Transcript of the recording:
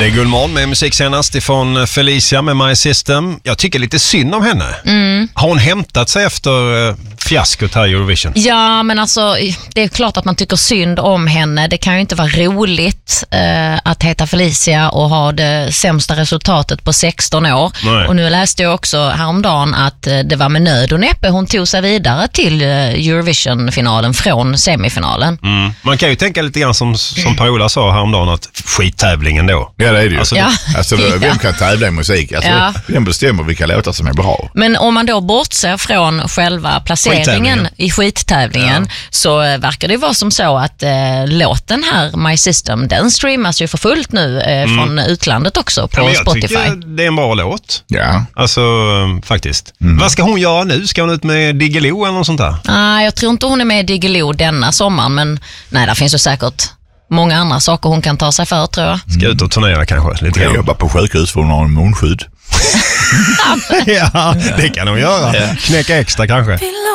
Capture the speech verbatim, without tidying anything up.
Det är Gullmorgon med musik senast ifrån Felicia med My System. Jag tycker lite synd om henne. Mm. Har hon hämtat sig efter uh, fiaskot här i Eurovision? Ja, men alltså det är klart att man tycker synd om henne. Det kan ju inte vara roligt uh, att heta Felicia och ha det sämsta resultatet på sexton år. Nej. Och nu läste jag också häromdagen att uh, det var med nöd och näppe hon tog sig vidare till uh, Eurovision-finalen från semifinalen. Mm. Man kan ju tänka lite grann som, som Per-Ola sa häromdagen att skittävlingen då. Ja, det är det ju. Alltså, ja. Alltså, vem kan tävla i musik? Alltså, ja. Vem bestämmer vilka låtar som är bra? Men om man då bortser från själva placeringen i skittävlingen, ja, så verkar det vara som så att eh, låten här, My System, den streamas ju för fullt nu eh, mm. från utlandet också på ja, Spotify. Jag tycker det är en bra låt. Ja. Alltså, faktiskt. Mm. Vad ska hon göra nu? Ska hon ut med Diggiloo eller något sånt där? Nej, jag tror inte hon är med i Diggiloo denna sommar, men nej, där finns ju säkert många andra saker hon kan ta sig för, tror jag. Ska ut och turnera kanske lite grann. Jag jobbar på sjukhus för hon har en munskydd. Ja, det kan hon göra. Knäcka extra kanske.